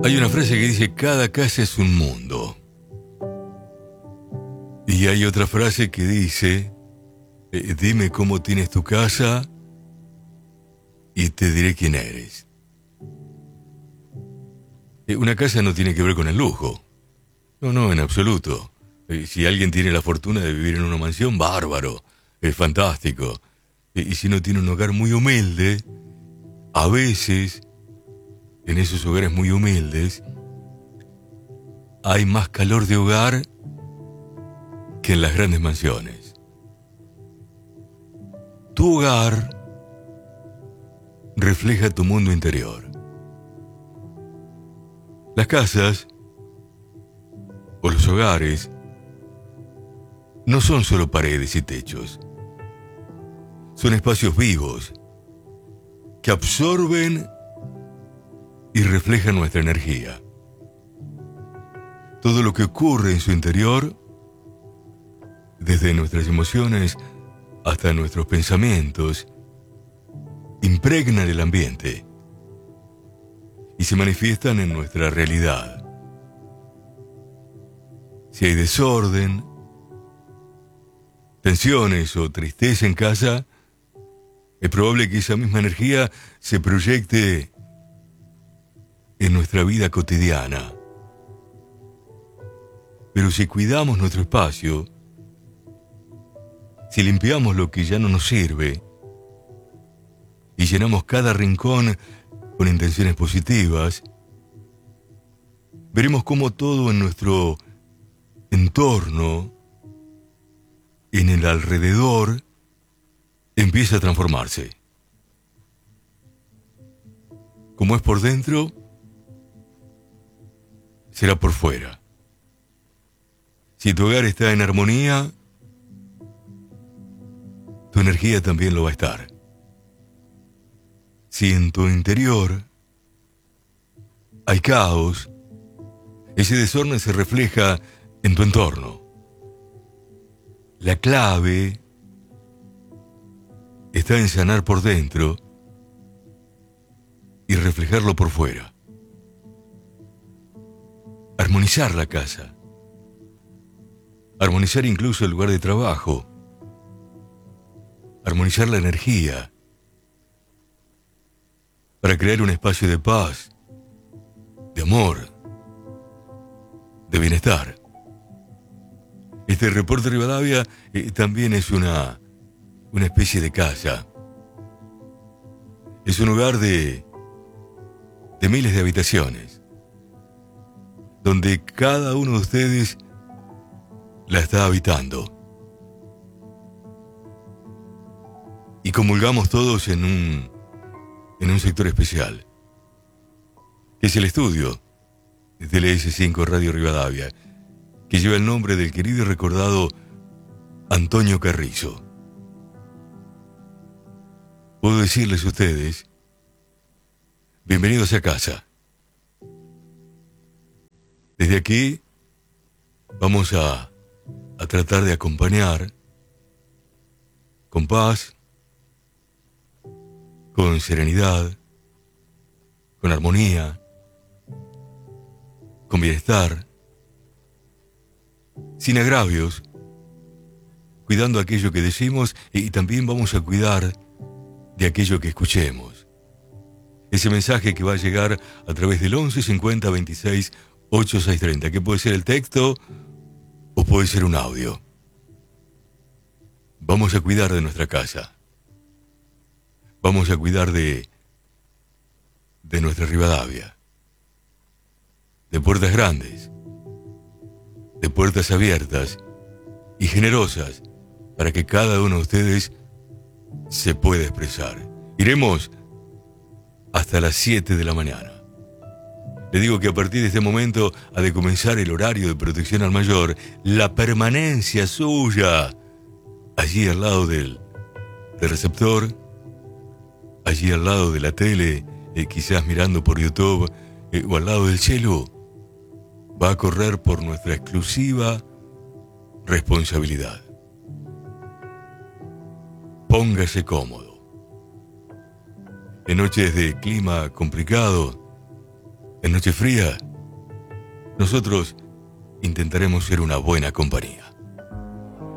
Hay una frase que dice: cada casa es un mundo. Y hay otra frase que dice: dime cómo tienes tu casa y te diré quién eres. Una casa no tiene que ver con el lujo. No, en absoluto. Si alguien tiene la fortuna de vivir en una mansión, bárbaro, es fantástico. Y si no tiene un hogar muy humilde, a veces, en esos hogares muy humildes, hay más calor de hogar que en las grandes mansiones. Tu hogar refleja tu mundo interior. Las casas o los hogares no son solo paredes y techos. Son espacios vivos que absorben y reflejan nuestra energía. Todo lo que ocurre en su interior, desde nuestras emociones hasta nuestros pensamientos, impregnan el ambiente y se manifiestan en nuestra realidad. Si hay desorden, tensiones o tristeza en casa, es probable que esa misma energía se proyecte en nuestra vida cotidiana. Pero si cuidamos nuestro espacio, si limpiamos lo que ya no nos sirve y llenamos cada rincón con intenciones positivas, veremos cómo todo en nuestro entorno, en el alrededor, empieza a transformarse. Como es por dentro, será por fuera. Si tu hogar está en armonía, tu energía también lo va a estar. Si en tu interior hay caos, ese desorden se refleja en tu entorno. La clave está en sanar por dentro y reflejarlo por fuera. Armonizar la casa. Armonizar incluso el lugar de trabajo. Armonizar la energía. Para crear un espacio de paz, de amor, de bienestar. Este reporte Rivadavia también es una especie de casa. Es un hogar de miles de habitaciones, donde cada uno de ustedes la está habitando. Y comulgamos todos en un sector especial, que es el estudio de TLS5 Radio Rivadavia, que lleva el nombre del querido y recordado Antonio Carrizo. Puedo decirles a ustedes: bienvenidos a casa. Desde aquí vamos a tratar de acompañar con paz, con serenidad, con armonía, con bienestar, sin agravios, cuidando aquello que decimos y también vamos a cuidar de aquello que escuchemos. Ese mensaje que va a llegar a través del 11 50 26 8630, que puede ser el texto o puede ser un audio. Vamos a cuidar de nuestra casa. Vamos a cuidar de nuestra Rivadavia. De puertas grandes, de puertas abiertas y generosas para que cada uno de ustedes se pueda expresar. Iremos hasta las 7 de la mañana. Le digo que a partir de este momento ha de comenzar el horario de protección al mayor, la permanencia suya, allí al lado del receptor, allí al lado de la tele, quizás mirando por YouTube, o al lado del celu, va a correr por nuestra exclusiva responsabilidad. Póngase cómodo. En noches de clima complicado, En Nochefría, nosotros intentaremos ser una buena compañía.